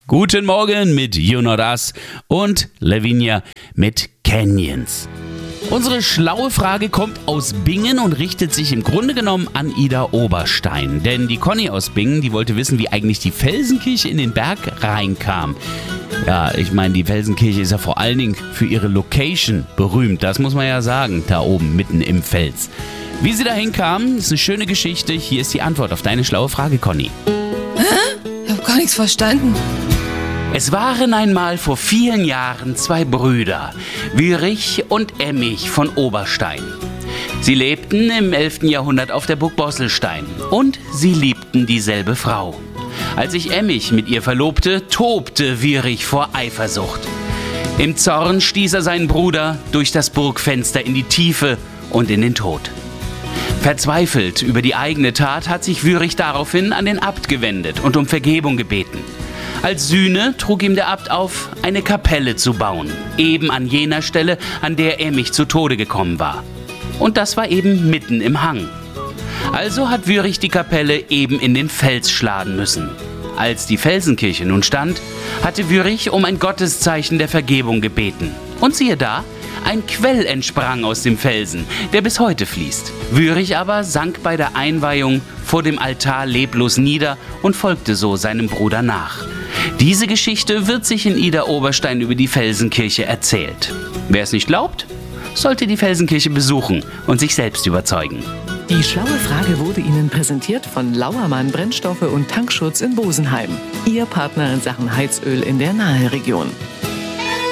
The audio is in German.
Guten Morgen mit You Know Das und Lavinia mit Canyons. Unsere schlaue Frage kommt aus Bingen und richtet sich im Grunde genommen an Ida Oberstein. Denn die Conny aus Bingen, die wollte wissen, wie eigentlich die Felsenkirche in den Berg reinkam. Ja, ich meine, die Felsenkirche ist ja vor allen Dingen für ihre Location berühmt. Das muss man ja sagen, da oben mitten im Fels. Wie sie dahin kam, ist eine schöne Geschichte. Hier ist die Antwort auf deine schlaue Frage, Conny. Ich habe gar nichts verstanden. Es waren einmal vor vielen Jahren zwei Brüder, Wyrich und Emmich von Oberstein. Sie lebten im 11. Jahrhundert auf der Burg Bosselstein und sie liebten dieselbe Frau. Als sich Emmich mit ihr verlobte, tobte Wyrich vor Eifersucht. Im Zorn stieß er seinen Bruder durch das Burgfenster in die Tiefe und in den Tod. Verzweifelt über die eigene Tat hat sich Wyrich daraufhin an den Abt gewendet und um Vergebung gebeten. Als Sühne trug ihm der Abt auf, eine Kapelle zu bauen, eben an jener Stelle, an der Emmich zu Tode gekommen war. Und das war eben mitten im Hang. Also hat Wyrich die Kapelle eben in den Fels schlagen müssen. Als die Felsenkirche nun stand, hatte Wyrich um ein Gotteszeichen der Vergebung gebeten. Und siehe da, ein Quell entsprang aus dem Felsen, der bis heute fließt. Wyrich aber sank bei der Einweihung vor dem Altar leblos nieder und folgte so seinem Bruder nach. Diese Geschichte wird sich in Ida Oberstein über die Felsenkirche erzählt. Wer es nicht glaubt, sollte die Felsenkirche besuchen und sich selbst überzeugen. Die schlaue Frage wurde Ihnen präsentiert von Lauermann Brennstoffe und Tankschutz in Bosenheim. Ihr Partner in Sachen Heizöl in der Naheregion.